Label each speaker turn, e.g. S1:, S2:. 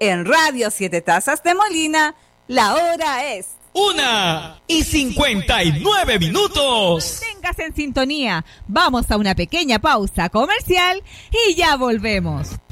S1: En Radio Siete Tazas de Molina, la hora es
S2: 1:59.
S3: Manténgase en sintonía. Vamos a una pequeña pausa comercial y ya volvemos.